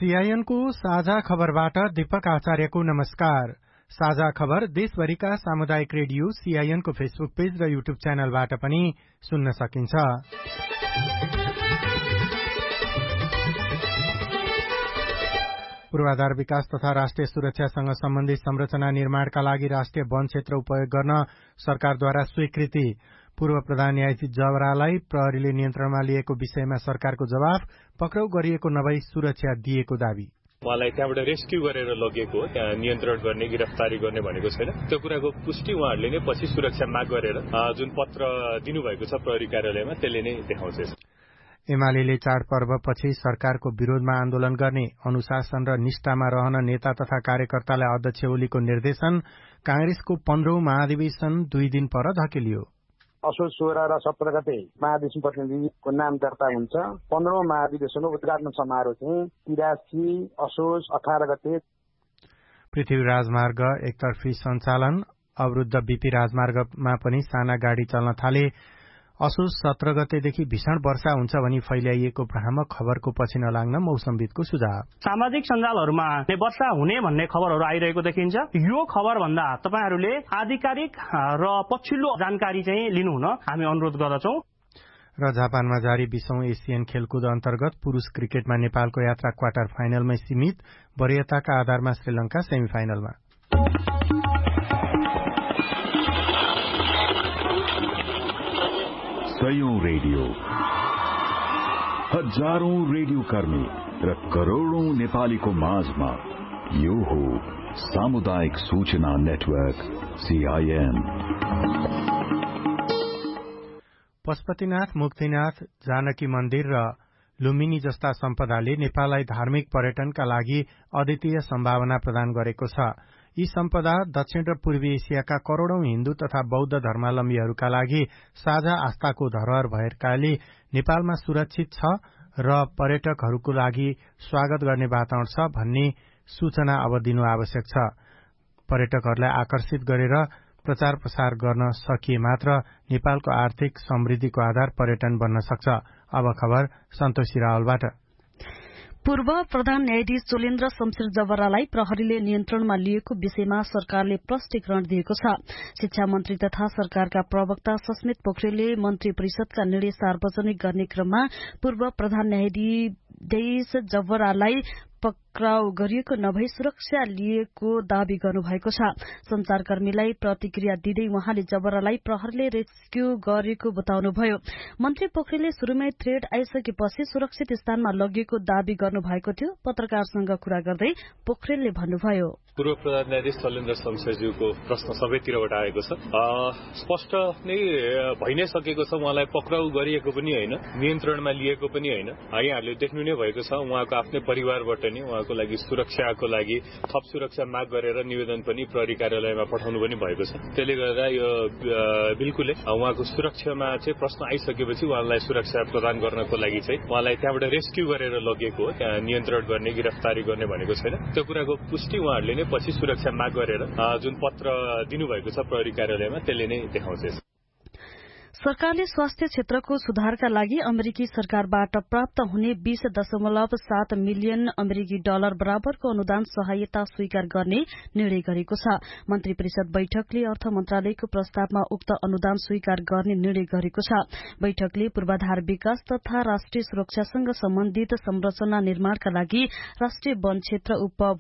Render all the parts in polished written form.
CIN को साझा खबरबाट दीपक आचार्यको नमस्कार। साझा खबर देशभरिका सामुदायिक रेडियो सीआईएन को फेसबुक पेज र युट्युब च्यानलबाट पनि सुन्न सकिन्छ। पूर्वाधार विकास तथा राष्ट्रिय सुरक्षासँग सम्बन्धित संरचना निर्माणका लागि राष्ट्रिय वन क्षेत्र उपयोग गर्न सरकारद्वारा स्वीकृति। पूर्व प्रधान न्यायाधीश जवरालाई प्रहरीले नियन्त्रणमा लिएको विषयमा सरकारको जवाफ, पक्राउ गरिएको नभई सुरक्षा दिएको दावी। उहाँलाई त्यहाँबाट रेस्क्यू गरेर लगेको, त्यहाँ नियन्त्रण गर्ने, गिरफ्तारी गर्ने भनेको छैन। त्यो कुराको पुष्टि उहाँहरूले नै पछि सुरक्षा माग गरेर जुन पत्र दिनुभएको छ प्रहरी कार्यालयमा त्यसले नै देखाउँछ। एमाले चाडपर्वपछि सरकारको विरोधमा आन्दोलन गर्ने, अनुशासन र निष्ठामा रहन नेता तथा कार्यकर्तालाई अध्यक्ष ओलीको निर्देशन। कांग्रेसको 15औं महाधिवेशन 2 दिन पर धकेलियो। असोज 16 र 17 गते महाधिवेशन प्रतिनिधिको नाम दर्ता हुन्छ। 15औं महाधिवेशनको उद्घाटन समारोह चाहिँ 83 असोज 18 गते। पृथ्वी राजमार्ग एकतर्फी सञ्चालन, अवरुद्ध बीपी राजमार्गमा पनि साना गाड़ी चल्न थाले। असोज 17 गतेदेखि भीषण वर्षा हुन्छ भनी फैल्याइएको भ्रामक खबरको पछि नलाग्न मौसमविदको सुझाव। सामाजिक सञ्जालहरूमा वर्षा हुने भन्ने खबरहरू आइरहेको देखिन्छ। यो खबर भन्दा तपाईहरूले आधिकारिक र पछिल्लो जानकारी चाहिँ लिनुहुन हामी अनुरोध गर्दछौं। र जापानमा जारी 20औं एसियन खेलकुद अन्तर्गत पुरुष क्रिकेटमा नेपालको यात्रा क्वार्टर फाइनलमै सीमित, वरीयताका आधारमा श्रीलंका सेमिफाइनलमा। सयौं रेडियो, हजारौं रेडियो कर्मी र करोड़ौं नेपालीको माझमा यो हो सामुदायिक सूचना नेटवर्क सीआईएन। पशुपतिनाथ, मुक्तिनाथ, जानकी मन्दिर र लुम्बिनी जस्ता सम्पदाले नेपाललाई धार्मिक पर्यटनका लागि अद्वितीय सम्भावना प्रदान गरेको छ। यी सम्पदा दक्षिण र पूर्वी एसियाका करोड़ौं हिन्दू तथा बौद्ध धर्मावलम्बीहरूका लागि साझा आस्थाको धरोहर भएकाले नेपालमा सुरक्षित छ र पर्यटकहरूको लागि स्वागत गर्ने वातावरण छ भन्ने सूचना अब दिनु आवश्यक छ। पर्यटकहरूलाई आकर्षित गरेर प्रचार प्रसार गर्न सकिए मात्र नेपालको आर्थिक समृद्धिको आधार पर्यटन बन्न सक्छ। अब खबर सन्तोषी रावलबाट। पूर्व प्रधान न्यायाधीश चोलेन्द्र शमशेर जवरालाई प्रहरीले नियन्त्रणमा लिएको विषयमा सरकारले प्रष्टीकरण दिएको छ। शिक्षा मन्त्री तथा सरकारका प्रवक्ता सस्मित पोखरेलले मन्त्री परिषदका निर्णय सार्वजनिक गर्ने क्रममा पूर्व प्रधान न्यायाधीश जवरालाई पक्राउ गरिएको नभई सुरक्षा लिएको दावी गर्नुभएको छ। संचारकर्मीलाई प्रतिक्रिया दिँदै उहाँले जवरालाई प्रहरीले रेस्क्यू गरेको बताउनुभयो। मन्त्री पोखरेलले शुरूमै थ्रेड आइसकेपछि सुरक्षित स्थानमा लगिएको दावी गर्नुभएको थियो। पत्रकारसँग कुरा गर्दै पोखरेलले भन्नुभयो, पूर्व प्रधान न्यायाधीश चोलेन्द्र शमशेरज्यूको प्रश्न सबैतिरबाट आएको छ। स्पष्ट नै भइ नै सकेको छ। उहाँलाई पक्राउ गरिएको पनि होइन, नियन्त्रणमा लिएको पनि होइन। यहाँहरूले देख्नु नै भएको छ। उहाँको आफ्नै परिवारबाट नै उहाँको लागि सुरक्षाको लागि थप सुरक्षा माग गरेर निवेदन पनि प्रहरी कार्यालयमा पठाउनु पनि भएको छ। त्यसले गर्दा यो बिल्कुलै उहाँको सुरक्षामा चाहिँ प्रश्न आइसकेपछि उहाँलाई सुरक्षा प्रदान गर्नको लागि चाहिँ उहाँलाई त्यहाँबाट रेस्क्यू गरेर लगेको, त्यहाँ नियन्त्रण गर्ने, गिरफ्तारी गर्ने भनेको छैन। त्यो कुराको पुष्टि उहाँहरूले नै पछि सुरक्षा माग गरेर जुन पत्र दिनुभएको छ प्रहरी कार्यालयमा त्यसले नै देखाउँछ। सरकारले स्वास्थ्य क्षेत्रको सुधारका लागि अमेरिकी सरकारबाट प्राप्त हुने 20.7 मिलियन अमेरिकी डलर बराबरको अनुदान सहायता स्वीकार गर्ने निर्णय गरेको छ। मन्त्री परिषद बैठकले अर्थ मन्त्रालयको प्रस्तावमा उक्त अनुदान स्वीकार गर्ने निर्णय गरेको छ। बैठकले पूर्वाधार विकास तथा राष्ट्रिय सुरक्षासँग सम्बन्धित संरचना निर्माणका लागि राष्ट्रिय वन क्षेत्र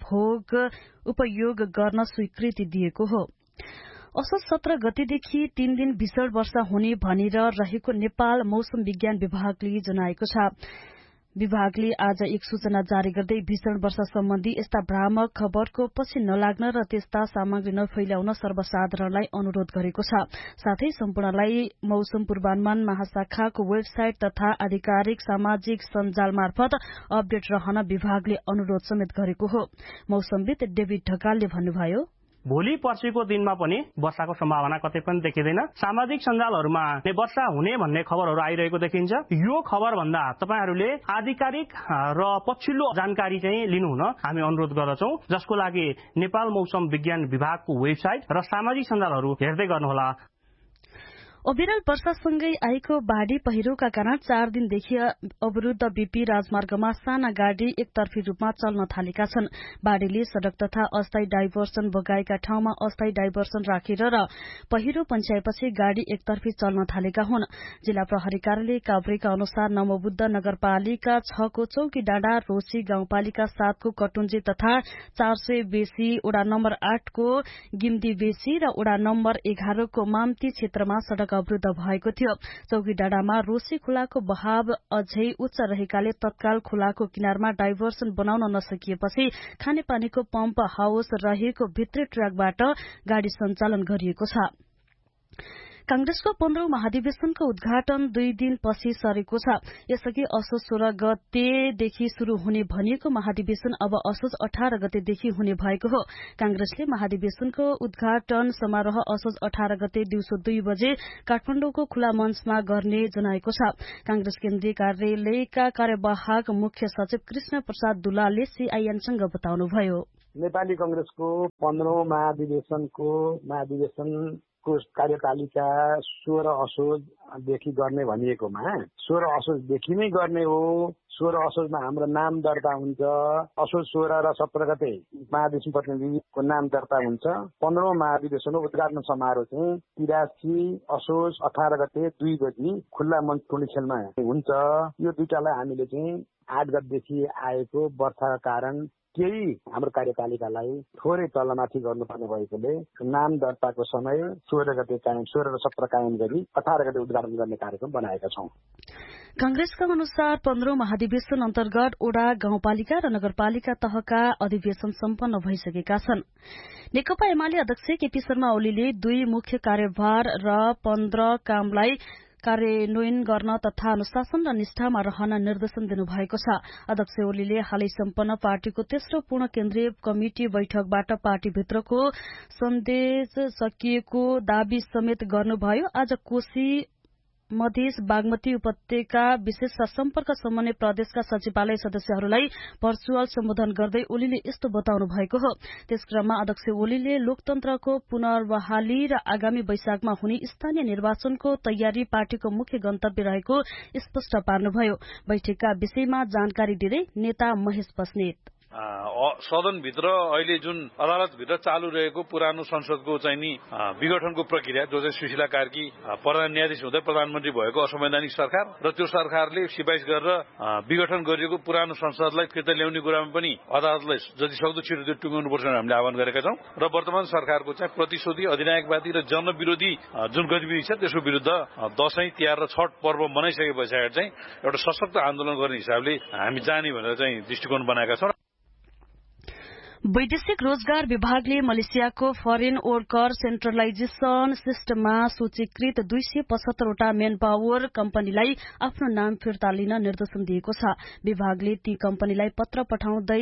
उपयोग गर्न स्वीकृति दिएको हो। असोज 17 गतेदेखि 3 दिन भीषण वर्षा हुने भनेर रहेको नेपाल मौसम विज्ञान विभागले जनाएको छ। विभागले आज एक सूचना जारी गर्दै भीषण वर्षा सम्बन्धी यस्ता भ्रामक खबरको पछि नलाग्न र त्यस्ता सामग्री नफैल्याउन सर्वसाधारणलाई अनुरोध गरेको छ। साथै सम्पूर्णलाई मौसम पूर्वानुमान महाशाखाको वेबसाइट तथा आधिकारिक सामाजिक सञ्जाल मार्फत अपडेट रहन विभागले अनुरोध समेत गरेको हो। मौसमविद डेभिड ढकालले भन्नुभयो, भोलि पर्सिको दिनमा पनि वर्षाको सम्भावना कतै पनि देखिँदैन। सामाजिक सञ्जालहरूमा वर्षा हुने भन्ने खबरहरू आइरहेको देखिन्छ। यो खबर भन्दा तपाईहरूले आधिकारिक र पछिल्लो जानकारी चाहिँ लिनुहुन हामी अनुरोध गर्दछौं, जसको लागि नेपाल मौसम विज्ञान विभागको वेबसाइट र सामाजिक सञ्जालहरू हेर्दै गर्नुहोला। अविरल वर्षासँगै आएको बाढ़ी पहिरोका कारण 4 दिनदेखि अवरूद्ध बीपी राजमार्गमा साना गाड़ी एकतर्फी रूपमा चल्न थालेका छन्। बाढ़ीले सड़क तथा अस्थायी डाइभर्सन बगाएका ठाउँमा अस्थायी डाइभर्सन राखेर र पहिरो पन्छ्याएपछि गाड़ी एकतर्फी चल्न थालेका हुन्। जिल्ला प्रहरी कार्यालय काभ्रेका अनुसार नमोबुद्ध नगरपालिका 6 को चौकी डाँडा, रोशी गाउँपालिका 7 को कटुन्जे तथा 400 बेसी, वडा नम्बर 8 को गिम्दी बेसी र वडा नम्बर 11 को माम्ती क्षेत्रमा सड़क अवरूद्ध भएको थियो। चौकी डाँडामा रोशी खोलाको बहाव अझै उच्च रहेकाले तत्काल खोलाको किनारमा डाइभर्सन बनाउन नसकिएपछि खानेपानीको पम्प हाउस रहेको भित्री ट्र्याकबाट गाड़ी सञ्चालन गरिएको छ। कांग्रेसको 15औं महाधिवेशनको उद्घाटन 2 दिन पछि सरेको छ। यसअघि असोज 16 गतेदेखि शुरू हुने भनिएको महाधिवेशन अब असोज 18 गतेदेखि हुने भएको हो। कांग्रेसले महाधिवेशनको उद्घाटन समारोह असोज 18 गते दिउँसो 2 बजे काठमाडौँको खुला मञ्चमा गर्ने जनाएको छ। कांग्रेस केन्द्रीय कार्यालयका कार्यवाहक मुख्य सचिव कृष्ण प्रसाद दुलालले सीआईएनसँग बताउनुभयो। नेपाली कांग्रेसको 15औं महाधिवेशनको कार्यतालिका 16 असोजदेखि गर्ने भनिएकोमा 16 असोजदेखि नै गर्ने हो। 16 असोजमा हाम्रो नाम दर्ता हुन्छ। असोज 16 र 17 गते महाधिवेशन प्रतिनिधिको नाम दर्ता हुन्छ। 15औं महाधिवेशनको उद्घाटन समारोह चाहिँ 83 असोज 18 गते 2 बजी खुल्ला मञ्च टोली खेलमा हुन्छ। यो दुईटालाई हामीले चाहिँ 8 गतेदेखि आएको वर्षाका कारण केही हाम्रो कार्यतालिकालाई थोरै तलमाथि गर्नुपर्ने भएकोले नाम दर्ताको समय 16 गते कायम 16 र 17 कायम गरी 18 गते उद्घाटन गर्ने कार्यक्रम बनाएका छौं। कांग्रेसका अनुसार 15औं महाधिवेशन अन्तर्गत ओडा, गाउँपालिका र नगरपालिका तहका अधिवेशन सम्पन्न भइसकेका छन्। नेकपा एमाले अध्यक्ष केपी शर्मा ओलीले 2 मुख्य कार्यभार र 15 कामलाई कार्यान्वयन गर्न तथा अनुशासन र निष्ठामा रहन निर्देशन दिनुभएको छ। अध्यक्ष ओलीले हालै सम्पन्न पार्टीको तेस्रो पूर्ण केन्द्रीय कमिटी बैठकबाट पार्टीभित्रको सन्देश सकिएको दावी समेत गर्नुभयो। आज कोशी मधेस बागमती उपत्यका विशेष सम्पर्क समन्वय प्रदेशका सचिवालय सदस्यहरूलाई भर्चुअल सम्बोधन गर्दै ओलीले यस्तो बताउनु भएको हो। त्यसक्रममा अध्यक्ष ओलीले लोकतन्त्रको पुनर्बहाली र आगामी वैशाखमा हुने स्थानीय निर्वाचनको तयारी पार्टीको मुख्य गन्तव्य रहेको स्पष्ट पार्नुभयो। बैठकका विषयमा जानकारी दिँदै नेता महेश बस्नेत सदनभित्र अहिले जुन अदालतभित्र चालू रहेको पुरानो संसदको चाहिँ नि विघटनको प्रक्रिया जो चाहिँ सुशीला कार्की प्रधान न्यायाधीश हुँदै प्रधानमन्त्री भएको असंवैधानिक सरकार र त्यो सरकारले सिफारिस गरेर विघटन गरिएको पुरानो संसदलाई फिर्ता ल्याउने कुरामा पनि अदालतलाई जति सक्दो छिटो त्यो टुङ्गाउनुपर्छ भनेर हामीले आह्वान गरेका छौं र वर्तमान सरकारको चाहिँ प्रतिशोधी अधिनायकवादी र जनविरोधी जुन गतिविधि छ त्यसको विरुद्ध दशैं तिहार र छठ पर्व मनाइसके पछाडि चाहिँ एउटा सशक्त आन्दोलन गर्ने हिसाबले हामी जाने भनेर चाहिँ दृष्टिकोण बनाएका छौं। वैदेशिक रोजगार विभागले मलेसियाको फरेन वर्कर सेन्ट्रलाइजेशन सिस्टममा सूचीकृत 275 वटा मेन पावर कम्पनीलाई आफ्नो नाम फिर्ता लिन निर्देशन दिएको छ। विभागले ती कम्पनीलाई पत्र पठाउँदै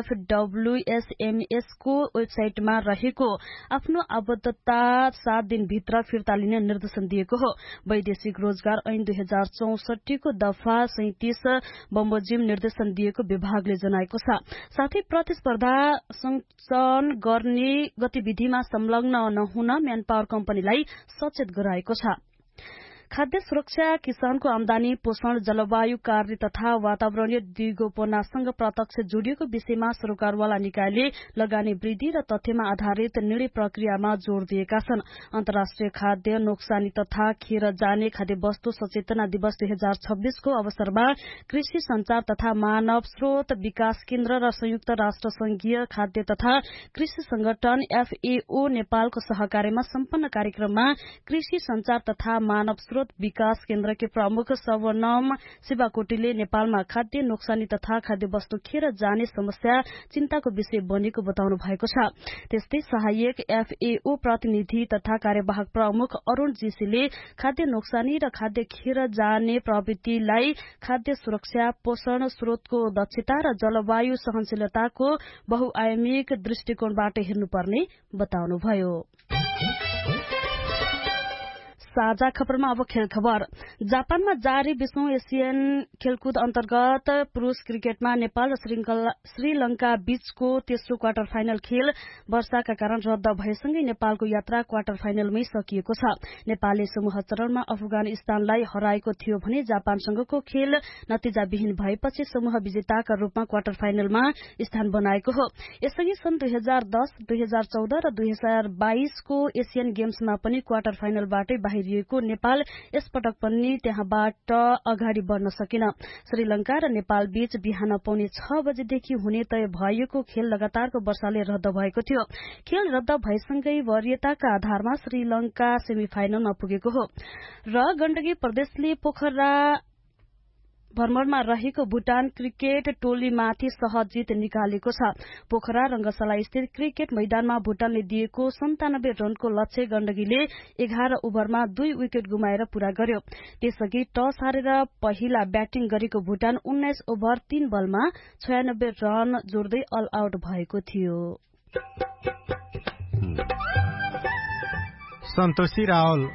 FWSMS को वेबसाइटमा रहेको आफ्नो आबद्धता 7 दिनभित्र फिर्ता लिने निर्देशन दिएको हो। वैदेशिक रोजगार ऐन 2064 को दफा 37 बमोजिम निर्देशन दिएको विभागले जनाएको छ। साथै प्रतिस्पर्धा संचालन गर्ने गतिविधिमा संलग्न नहुन म्यानपावर कम्पनीलाई सचेत गराएको छ। खाद्य सुरक्षा, किसानको आमदानी, पोषण, जलवायु कार्य तथा वातावरणीय दिगोपनासँग प्रत्यक्ष जोडिएको विषयमा सरकारवाला निकायले लगानी वृद्धि र तथ्यमा आधारित निर्णय प्रक्रियामा जोड़ दिएका छन्। अन्तर्राष्ट्रिय खाद्य नोक्सानी तथा खेर जाने खाद्य वस्तु सचेतना दिवस 2026 को अवसरमा कृषि संचार तथा मानव स्रोत विकास केन्द्र र संयुक्त राष्ट्र संघीय खाद्य तथा कृषि संगठन FAO नेपालको सहकार्यमा सम्पन्न कार्यक्रममा कृषि संचार तथा मानव स्रोत विकास केन्द्र के प्रमुख सवर्णम शिवाकोटीले नेपालमा खाद्य नोक्सानी तथा खाद्य वस्तु खेर जाने समस्या चिन्ताको विषय बनेको बताउनु भएको छ। त्यस्तै सहायक FAO प्रतिनिधि तथा कार्यवाहक प्रमुख अरूण जीसीले खाद्य नोक्सानी र खाद्य खेर जाने प्रवृत्तिलाई खाद्य सुरक्षा, पोषण स्रोतको दक्षता र जलवायु सहनशीलताको बहुआयामिक दृष्टिकोणबाट हेर्नुपर्ने बताउनुभयो। साझा खबरमा अब खेल खबर। जापानमा जारी 20औं एसियन खेलकुद अन्तर्गत पुरुष क्रिकेटमा नेपाल र श्रीलंका बीचको तेस्रो क्वार्टर फाइनल खेल वर्षाका कारण रद्द भएसँगै नेपालको यात्रा क्वार्टर फाइनलमै सकिएको छ। नेपालले समूह चरणमा अफगानिस्तानलाई हराएको थियो भने जापानसँगको खेल नतिजाविहीन भएपछि समूह विजेताका रूपमा क्वार्टर फाइनलमा स्थान बनाएको हो। यसअघि सन् 2010, 2014 र 2022 को एसियन गेम्समा पनि क्वार्टर फाइनलबाटै बाहिरिएको नेपाल यसपटक पनि त्यहाँबाट अगाडि बढ्न सकेन। श्रीलंका र नेपाल बीच बिहान पौने 6 बजेदेखि हुने तय भएको खेल लगातारको वर्षाले रद्द भएको थियो। खेल रद्द भएसँगै वरियताका आधारमा श्रीलंका सेमी फाइनलमा पुगेको हो र गण्डकी प्रदेशले पोखरा भ्रमणमा रहेको भूटान क्रिकेट टोलीमाथि सहज जित निकालेको छ। पोखरा रंगशाला स्थित क्रिकेट मैदानमा भूटानले दिएको 97 रनको लक्ष्य गण्डकीले 11 ओभरमा 2 विकेट गुमाएर पूरा गर्यो। त्यसअघि टस हारेर पहिला ब्याटिङ गरेको भूटान 19 ओभर 3 बलमा 96 रन जोड्दै अल आउट भएको थियो। सन्तोषी रावल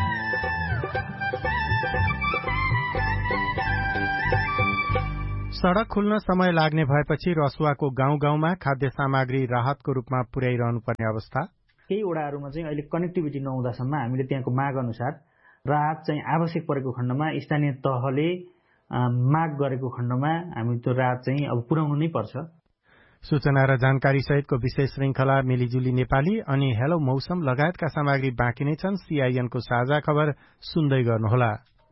सड़क खुल्न समय लाग्ने भएपछि रसुवाको गाउँ गाउँमा खाद्य सामग्री राहतको रूपमा पुर्याइरहनु पर्ने अवस्था। केही वडाहरूमा चाहिँ अहिले कनेक्टिभिटी नहुँदासम्म हामीले त्यहाँको माग अनुसार राहत चाहिँ आवश्यक परेको खण्डमा स्थानीय तहले माग गरेको खण्डमा हामी त्यो राहत चाहिँ अब पुर्याउनु नै पर्छ। सूचना र जानकारी सहितको विशेष श्रृंखला मिलिजुली नेपाली अनि हेलो मौसम लगायतका सामग्री बाँकी नै छन्। सीआईएनको साझा खबर सुन्दै गर्नुहोला।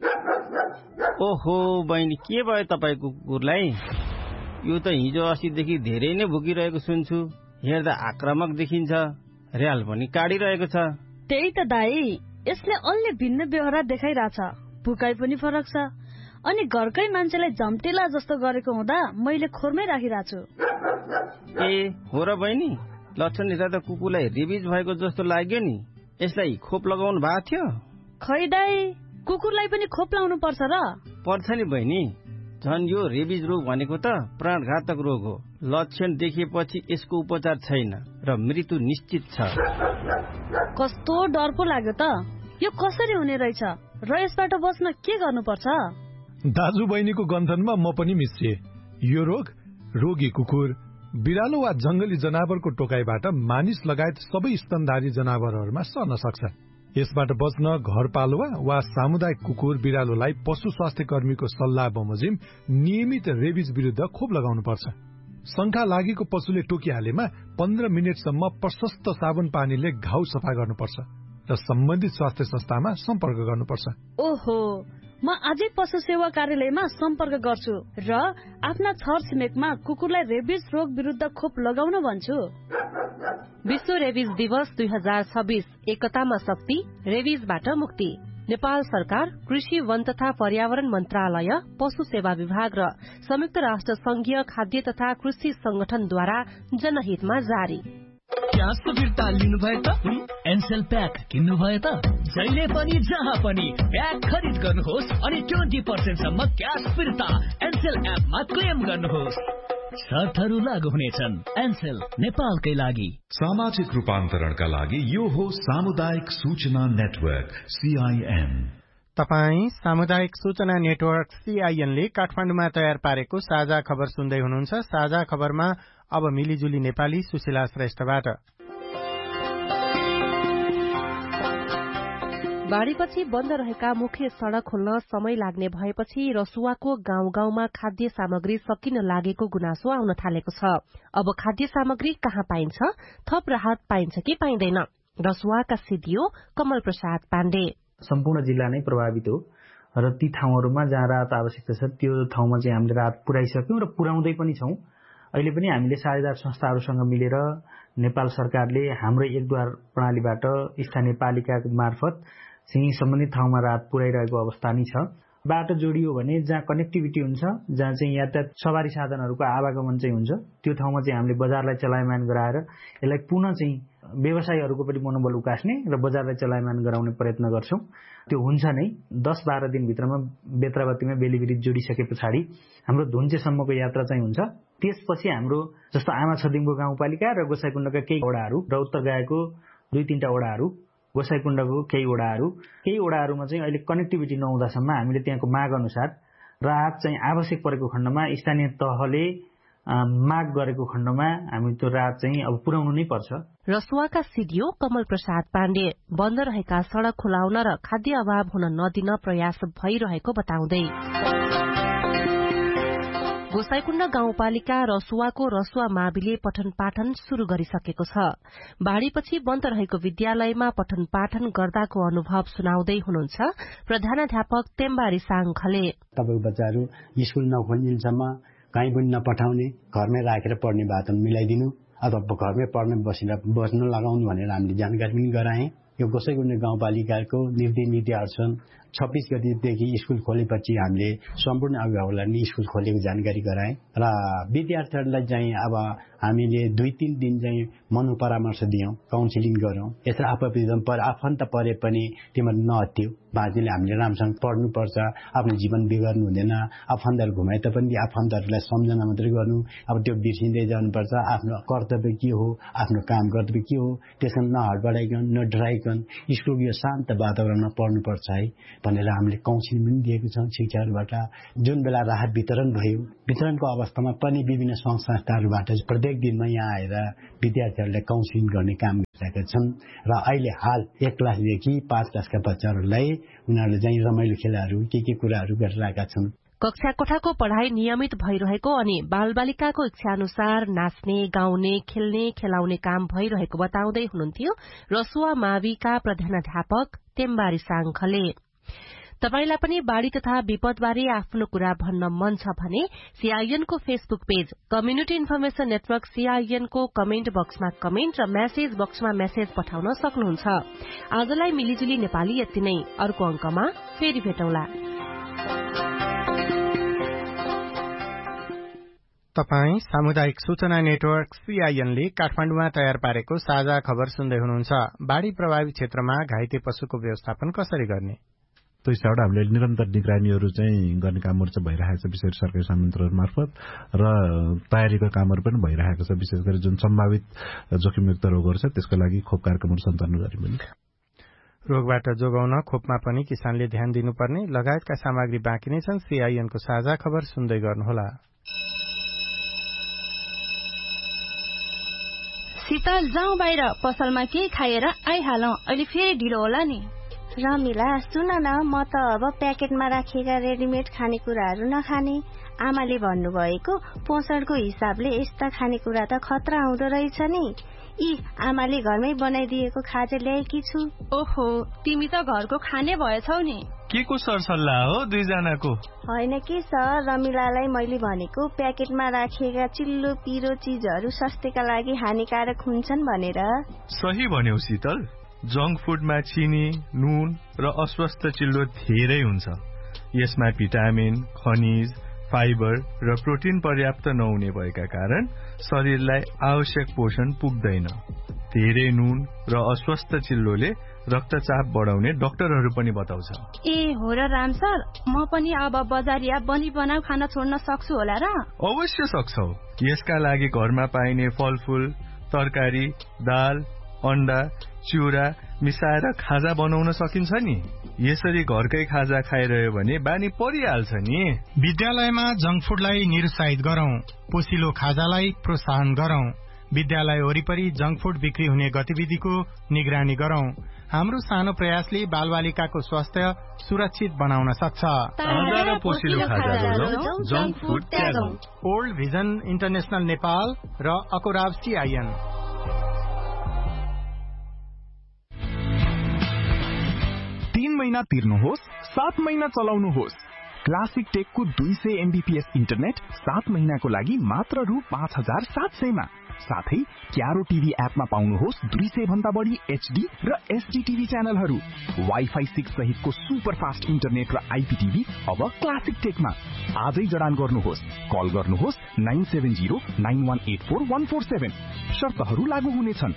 ओहो बहिनी, के भयो तपाईको कुकुरलाई? यो त हिजो अस्तिदेखि धेरै नै भुकिरहेको सुन्छु। हेर्दा आक्रामक देखिन्छ, र्याल पनि काटिरहेको छ। त्यही त दाई, यसले अलि भिन्न व्यवहार देखाइरहेछ। भुकाइ पनि फरक छ अनि घरकै मान्छेलाई झम्टेला जस्तो गरेको हुँदा मैले खोरमै राखिरहेको छु। ए हो र बहिनी, लक्षण हेर्दा त कुकुरलाई रेबिज भएको जस्तो लाग्यो नि। यसलाई खोप लगाउनु भएको थियो? खै दाई, कुकुरलाई पनि खोप लाउनु पर्छ र? पर्छ नि बहिनी, झन् यो रेबिज रोग भनेको त प्राणघातक रोग हो। लक्षण देखेपछि यसको उपचार छैन र मृत्यु निश्चित छ। कस्तो डर पो लाग्यो त। यो कसरी हुने रहेछ र यसबाट बच्न के गर्नुपर्छ? दाजु बहिनीको गन्थनमा म पनि मिसिए। यो रोग रोगी कुकुर, बिरालो वा जंगली जनावरको टोकाइबाट मानिस लगायत सबै स्तनधारी जनावरहरूमा सर्न सक्छ। यसबाट बच्न घरपालुवा वा सामुदायिक कुकुर बिरालोलाई पशु स्वास्थ्य कर्मीको सल्लाह बमोजिम नियमित रेबिज विरुद्ध खोप लगाउनुपर्छ। शंका लागेको पशुले टोकिहालेमा 15 मिनटसम्म प्रशस्त साबुन पानीले घाउ सफा गर्नुपर्छ र सम्बन्धित स्वास्थ्य संस्थामा सम्पर्क गर्नुपर्छ। ओहो, म आजै पशु सेवा कार्यालयमा सम्पर्क गर्छु र आफ्ना छरछिमेकमा कुकुरलाई रेबिज रोग विरुद्ध खोप लगाउन भन्छु। विश्व रेबिज दिवस 2026, एकतामा शक्ति, रेबिजबाट मुक्ति। नेपाल सरकार, कृषि, वन तथा पर्यावरण मन्त्रालय, पशु सेवा विभाग र संयुक्त राष्ट्र संघीय खाद्य तथा कृषि संगठनद्वारा जनहितमा जारी। क्यासको फिर्ता लिनु भयो त? एनसेल प्याक किन्नु भयो त? जहिले पनि जहाँ पनि प्याक खरिद गर्नुहोस् अनि 20% सम्म क्यास फिर्ता एनसेल एपमा क्लेम गर्नुहोस्। शर्तहरू लागू हुनेछन्। एनसेल, नेपालकै लागि। सामाजिक रूपान्तरणका लागि यो हो सामुदायिक सूचना नेटवर्क सीआईएन। तपाई सामुदायिक सूचना नेटवर्क सीआईएनले काठमाडौँमा तयार पारेको साझा खबर सुन्दै हुनुहुन्छ। साझा खबरमा अब मिलिजुली नेपाली सुशीला श्रेष्ठबाट। बाढ़ीपछि बन्द रहेका मुख्य सड़क खोल्न समय लाग्ने भएपछि रसुवाको गाउँ गाउँमा खाद्य सामग्री सकिन लागेको गुनासो आउन थालेको छ। अब खाद्य सामग्री कहाँ पाइन्छ? थप राहत पाइन्छ कि पाइँदैन? रसुवाका सिडिओ कमल प्रसाद पाण्डे। सम्पूर्ण जिल्ला नै प्रभावित हो र ती ठाउँहरूमा जहाँ राहत आवश्यकता छ त्यो ठाउँमा चाहिँ हामीले राहत पुर्याइसक्यौं र पुर्याउँदै पनि छौं। अहिले पनि हामीले साझेदार संस्थाहरूसँग मिलेर नेपाल सरकारले हाम्रो एकद्वार प्रणालीबाट स्थानीय पालिका मार्फत चाहिँ सम्बन्धित ठाउँमा राहत पुर्याइरहेको अवस्था नै छ। बाटो जोडियो भने जहाँ कनेक्टिभिटी हुन्छ, जहाँ चाहिँ यातायात सवारी साधनहरूको आवागमन चाहिँ हुन्छ, त्यो ठाउँमा चाहिँ हामीले बजारलाई चलायमान गराएर यसलाई पुनः चाहिँ व्यवसायीहरूको पनि मनोबल उकास्ने र बजारलाई चलायमान गराउने प्रयत्न गर्छौं। त्यो हुन्छ नै। 10-12 दिनभित्रमा बेत्रावतीमा बेली ब्रिज जोडिसके पछाडि हाम्रो धुन्चेसम्मको यात्रा चाहिँ हुन्छ। त्यसपछि हाम्रो जस्तो आमा छदिङको गाउँपालिका र गोसाइकुण्डका केही वडाहरू र उत्तर गाएको 2-3 वडाहरू गोसाइकुण्डको केही वडाहरूमा चाहिँ अहिले कनेक्टिभिटी नहुँदासम्म हामीले त्यहाँको माग अनुसार राहत चाहिँ आवश्यक परेको खण्डमा स्थानीय तहले माग गरेको खण्डमा हामी त्यो राहत चाहिँ अब पुर्याउनु नै पर्छ। रसुवाका सिडिओ कमल प्रसाद पाण्डे बन्द रहेका सड़क खुलाउन र खाद्य अभाव हुन नदिन प्रयास भइरहेको बताउँदै गोसाइकुण्ड गाउँपालिका रसुवाको रसुवा माविले पठन पाठन शुरू गरिसकेको छ। बाढ़ीपछि बन्द रहेको विद्यालयमा पठन पाठन गर्दाको अनुभव सुनाउँदै हुनुहुन्छ प्रधानाध्यापक तेम्बारी साङखले। तपाईको बच्चाहरू स्कुल नखोलिन्जेलसम्म कहीँ पनि नपठाउने, घरमै राखेर पढ्ने वातावरण मिलाइदिनु अथवा घरमै पढ्न बस्न लगाउनु भनेर हामीले जानकारी पनि गराए। यो गोसाइकुण्ड गाउँपालिकाको नीतिहरू छन्। 26 गतिदेखि स्कुल खोलेपछि हामीले सम्पूर्ण अभिभावकलाई नै स्कुल खोलेको जानकारी गराए र विद्यार्थीहरूलाई चाहिँ अब हामीले 2-3 दिन चाहिँ मनोपरामर्श दियौं, काउन्सिलिङ गरौं। यसरी आफन्त परे पनि तिमीहरू नहत्यो, बाँच्नेले हामीले राम्रोसँग पढ्नुपर्छ, आफ्नो जीवन बिगार्नु हुँदैन। आफन्तहरू घुमाए तापनि आफन्तहरूलाई सम्झना मात्रै गर्नु, अब त्यो बिर्सिँदै जानुपर्छ। आफ्नो कर्तव्य के हो, आफ्नो काम कर्तव्य के हो, त्यसमा नहडबडाइकन नडराइकन स्कुलको यो शान्त वातावरणमा पढ्नुपर्छ है भनेर हामीले काउन्सिलिङ पनि दिएको छौं शिक्षकहरूबाट। जुन बेला राहत वितरण भयो, वितरणको अवस्थामा पनि विभिन्न संघ संस्थाहरूबाट प्रत्येक दिनमा यहाँ आएर विद्यार्थीहरूलाई काउन्सिलिङ गर्ने काम गरिरहेका छन् र अहिले हाल 1 क्लासदेखि 5 क्लासका बच्चाहरूलाई उनीहरूले चाहिँ रमाइलो खेलहरू के कुराहरू गरिरहेका छन्। कक्षा कोठाको पढ़ाई नियमित भइरहेको अनि बालबालिकाको इच्छा अनुसार नाच्ने, गाउने, खेल्ने, खेलाउने काम भइरहेको बताउँदै हुनुहुन्थ्यो रसुवा माविका प्रधानाध्यापक तेम्बारी साङखले। तपाईलाई पनि बाढ़ी तथा विपदबारे आफ्नो कुरा भन्न मन छ भने सीआईएन को Facebook page community information network CIN को कमेन्ट बक्समा कमेन्ट र मेसेज बक्समा मेसेज पठाउन सक्नुहुन्छ। आजलाई मिलिजुली नेपाली यति नै। अर्को अंकमा फेरि भेटौँला। तपाई सामुदायिक सूचना नेटवर्क सीआईएनले काठमाडौँमा तयार पारेको साझा खबर सुन्दै हुनुहुन्छ। बाढ़ी प्रभावित क्षेत्रमा घाइते पशुको व्यवस्थापन कसरी गर्ने, त्यो हिसाबबाट हामीले निरन्तर निगरानीहरू चाहिँ गर्ने कामहरू चाहिँ भइरहेको छ, विशेष सरकारी संयन्त्रहरू मार्फत र तयारीको कामहरू पनि भइरहेको छ। विशेष गरी जुन सम्भावित जोखिमयुक्त रोगहरू छ त्यसको लागि खोप कार्यक्रमहरू सञ्चालन गरिन्छ। रोगबाट जोगाउन खोपमा पनि किसानले ध्यान दिनुपर्ने लगायतका सामग्री बाँकी नै छन्। सीआईएनको साझा खबर सुन्दै गर्नुहोला। शीतल जाउँ बाहिर, पसलमा के खाएर आइहालौं, अहिले फेरि ढिलो होला नि। रमिला सुन न, म त अब प्याकेटमा राखिएका रेडिमेड खानेकुराहरू नखाने। आमाले भन्नुभएको पोषणको हिसाबले यस्ता खानेकुरा त खतरा हुँदो रहेछ नि। आमाले घरमै बनाइदिएको खाजा ल्याएकी छु। ओहो, तिमी त घरको खाने भएछौ नि। के को सरसल्लाह हो दुईजनाको? होइन के सर, रमिलालाई मैले भनेको प्याकेटमा राखिएका चिल्लो पिरो चीजहरू स्वास्थ्यका लागि हानिकारक हुन्छन् भनेर। सही भन्यौ शीतल। जंक फूडमा चिनी, नुन र अस्वस्थ चिल्लो धेरै हुन्छ। यसमा भिटामिन, खनिज, फाइबर र प्रोटिन पर्याप्त नहुने भएका कारण शरीरलाई आवश्यक पोषण पुग्दैन। धेरै नुन र अस्वस्थ चिल्लोले रक्तचाप बढाउने डाक्टरहरू पनि बताउँछ। हो र राम सर, म पनि अब बजारिया बनाउ खाना छोड्न सक्छु होला र? अवश्य सक्छौ। यसका लागि घरमा पाइने फलफूल, तरकारी, दाल, अण्डा, चिउरा मिसाएर खाजा बनाउन सकिन्छ नि। यसरी घरकै खाजा खाइरह्यो भने बानी परिहाल्छ नि। विद्यालयमा जंक फूडलाई निरुत्साहित गरौं, पोसिलो खाजालाई प्रोत्साहन गरौं। विद्यालय वरिपरि जंक फूड बिक्री हुने गतिविधिको निगरानी गरौं। हाम्रो सानो प्रयासले बालबालिकाको स्वास्थ्य सुरक्षित बनाउन सक्छ। ओल्ड भिजन इन्टरनेशनल नेपाल र अकोराब सीआईएन। 3 महिना तिर्नुहोस्, 7 महिना चलाउनुहोस्। क्लासिक टेकको 200 MBPS इन्टरनेट 7 महिनाको लागि मात्र रु 5700 मा। साथै क्यारो टिभी एपमा पाउनुहोस् 200 भन्दा बढी HD र SD टिभी च्यानलहरू। वाइफाई 6 सहितको सुपर फास्ट इन्टरनेट र IPTV अब क्लासिक टेकमा। आजै जडान गर्नुहोस्। कल गर्नुहोस् 9709184147। शर्तहरू लागू हुनेछन्।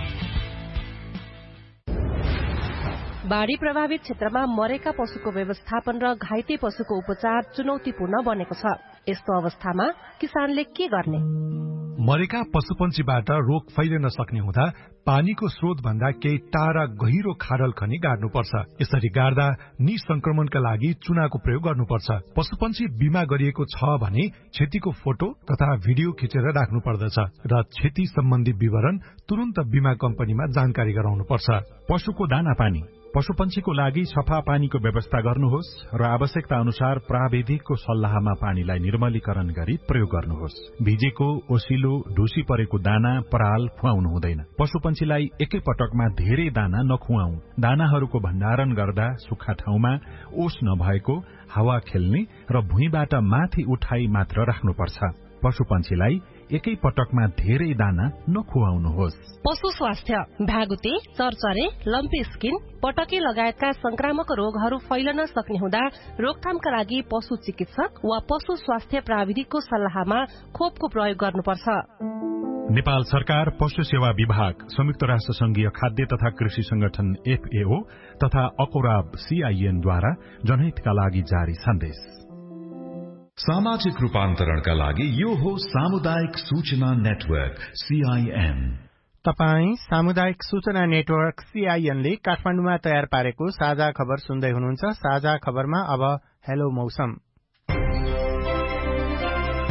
बाढ़ी प्रभावित क्षेत्रमा मरेका पशुको व्यवस्थापन र घाइते पशुको उपचार चुनौतीपूर्ण बनेको छ। यस्तो अवस्थामा किसानले के गर्ने? मरेका पशुपन्छीबाट रोग फैलिन सक्ने हुँदा पानीको स्रोत भन्दा केही टाढा गहिरो खाडल खनी गाड्नुपर्छ। यसरी गाड्दा निसंक्रमणका लागि चुनाको प्रयोग गर्नुपर्छ। पशुपन्छी बिमा गरिएको छ भने क्षतिको फोटो तथा भिडियो खिचेर राख्नु पर्दछ र क्षति सम्बन्धी विवरण तुरन्त बिमा कम्पनीमा जानकारी गराउनुपर्छ। पशुको दाना पानी पशुपन्छीको लागि सफा पानीको व्यवस्था गर्नुहोस् र आवश्यकता अनुसार प्राविधिकको सल्लाहमा पानीलाई निर्मलीकरण गरी प्रयोग गर्नुहोस्। भिजेको, ओसिलो, ढुसी परेको दाना, पराल खुवाउनु हुँदैन। पशुपन्छीलाई एकै पटकमा धेरै दाना नखुवाऊ। दानाहरूको भण्डारण गर्दा सुक्खा ठाउँमा, ओस नभएको, हावा खेल्ने र भुइँबाट माथि उठाई मात्र राख्नुपर्छ। पशुपन्छीलाई एकै पटकमा धेरै दाना नखुवाउनुहोस्। पशु स्वास्थ्य भागुते, चरचरे, लम्पी स्किन, पटके लगायतका संक्रामक रोगहरू फैलन सक्ने हुँदा रोकथामका लागि पशु चिकित्सक वा पशु स्वास्थ्य प्राविधिकको सल्लाहमा खोपको प्रयोग गर्नुपर्छ। नेपाल सरकार, पशु सेवा विभाग, संयुक्त राष्ट्र संघीय खाद्य तथा कृषि संगठन FAO तथा अकोराब CIN द्वारा जनहितका लागि जारी सन्देश। सामाजिक रूपान्तरणका लागि यो हो सामुदायिक सूचना नेटवर्क CIN। तपाई सामुदायिक सूचना नेटवर्क CIN ले काठमाडौँमा तयार पारेको साझा खबर सुन्दै हुनुहुन्छ। साझा खबरमा अब हेलो मौसम।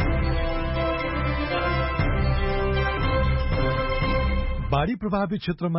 बाढ़ी प्रभावित क्षेत्रमा